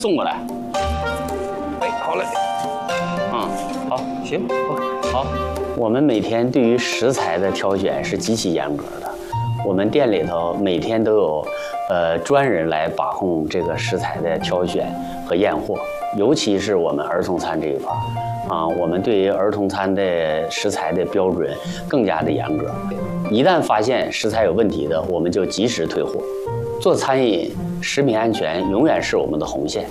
送过来。 哎，好嘞。 好， 行， 好。我们每天对于食材的挑选是极其严格的。我们店里头每天都有专人来把控这个食材的挑选和验货，尤其是我们儿童餐这一块啊，我们对于儿童餐的食材的标准更加的严格。一旦发现食材有问题的，我们就及时退货。做餐饮，食品安全永远是我们的红线。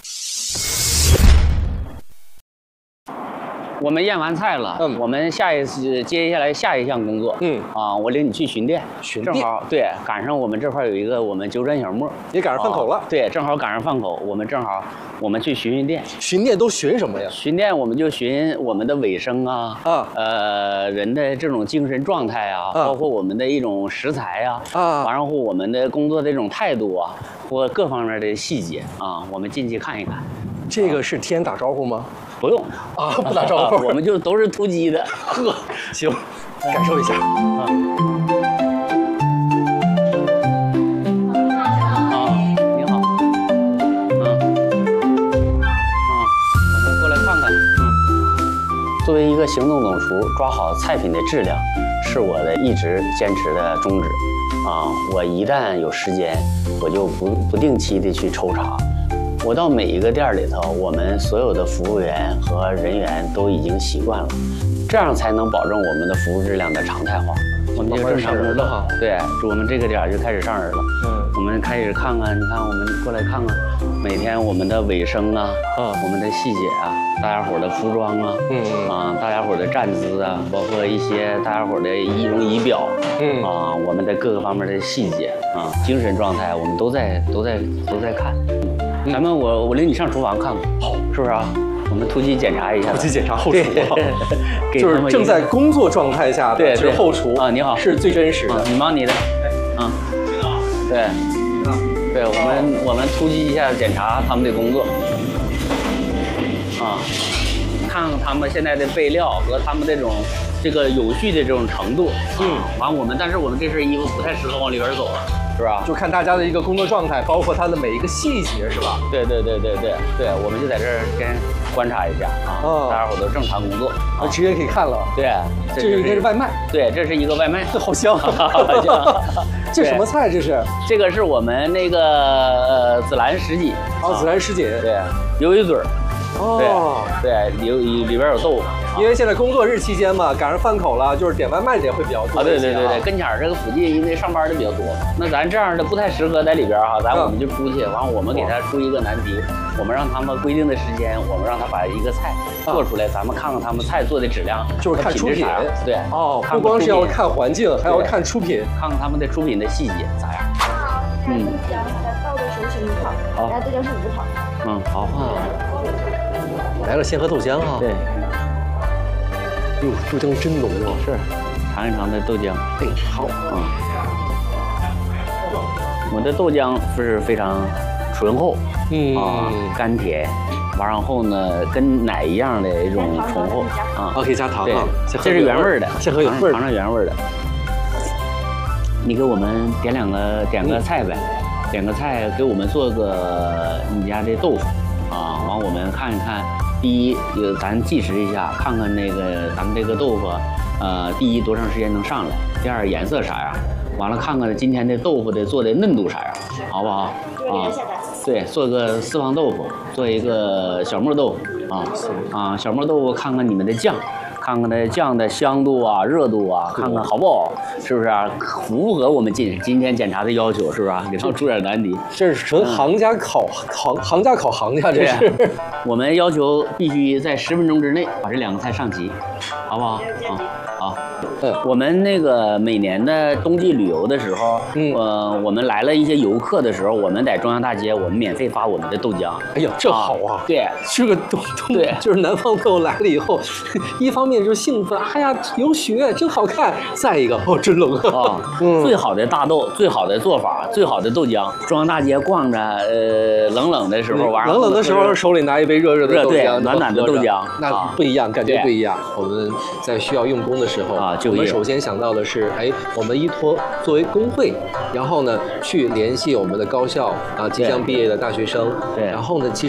我们验完菜了，我们接下来下一项工作，我领你去巡店，正好对，赶上我们这块有一个我们九转小磨， 也赶上饭口了， 对，正好赶上饭口，我们去巡店， 巡店都巡什么呀？ 巡店我们就巡我们的卫生啊，人的这种精神状态啊，包括我们的一种食材啊，然后我们的工作的这种态度啊，或各方面的细节啊，我们进去看一看。 这个是提前打招呼吗？ 不用啊，不打招呼， 我们就都是突击的。 呵，行，感受一下。 你好。我们过来看看。作为一个行动总厨，抓好菜品的质量，是我的一直坚持的宗旨。我一旦有时间，我就不定期的去抽查。我到每一个店里头，我们所有的服务员和人员都已经习惯了，这样才能保证我们的服务质量的常态化。我们就正常人了哈。对，我们这个点就开始上人了。我们开始看看，你看我们过来看看，每天我们的卫生啊，我们的细节啊，大家伙的服装啊，大家伙的站姿啊，包括一些大家伙的仪容仪表，我们的各个方面的细节啊，精神状态，我们都在看。咱们我领你上厨房看看，好，是不是啊？我们突击检查一下， 突击检查后厨，就是正在工作状态下的，是后厨啊。你好， 是最真实的。 你忙你的，对，对，我们突击一下检查他们的工作，看看他们现在的备料和他们这个有序的这种程度，但是我们这身衣服不太适合往里边走了。是吧？ 就看大家的一个工作状态，包括它的每一个细节，是吧？ 对，我们就在这儿先观察一下大家伙都正常工作， 直接可以看了。 对， 这应该是外卖。 对，这是一个外卖， 好香。这什么菜？这个是我们那个紫兰什锦。 紫兰什锦。 对，鱿鱼嘴儿。对，里边有豆腐。 因为现在工作日期间嘛，赶上饭口了，就是点外卖的也会比较多。 对，跟前这个附近因为上班的比较多，那咱这样的不太适合在里边我们就出去，我们给他出一个难题，我们让他们规定的时间，我们让他把一个菜做出来，咱们看看他们菜做的质量， 就是看出品。 对， 不光是要看环境，还要看出品， 看看他们的出品的细节咋样。 倒的时候是1汤，然后豆浆是5汤。 好。 来了鲜和豆浆啊。 对。 哟，豆浆真浓啊！ 是，尝一尝这豆浆。 好。 我的豆浆是非常醇厚，甘甜，然后呢，跟奶一样的一种醇厚可以加糖啊。 这是原味的， 先喝有味儿， 尝尝原味的。你给我们点个菜呗，点个菜给我们做个你家的豆腐完我们看一看。第一，咱计时一下，看看咱们这个豆腐，第一多长时间能上来？第二颜色啥样？完了看看今天的豆腐做的嫩度啥样，好不好？对，做个4方豆腐，做一个小磨豆腐小磨豆腐，看看你们的酱。看看它酱的香度热度看看好不好，是不是符不符合我们今天检查的要求，是不是给他们出点难题？ 这是纯行家考行家，这是。 我们要求必须在10分钟之内把这2个菜上齐，好不好？好。我们那个每年的冬季旅游的时候，我们来了一些游客的时候，我们在中央大街，我们免费发我们的豆浆。 哎呀，这好啊！ 对， 这个对，就是南方朋友来了以后，一方面就是兴奋，哎呀，有雪真好看；再一个，真冷最好的大豆，最好的做法，最好的豆浆。中央大街逛着，冷的时候， 冷的时候手里拿一杯热的豆浆， 暖的豆浆， 那不一样，感觉不一样。我们在需要用功的时候就就业。 我们首先想到的是，哎，我们依托作为工会，然后呢去联系我们的高校啊，即将毕业的大学生， 对， 然后呢，其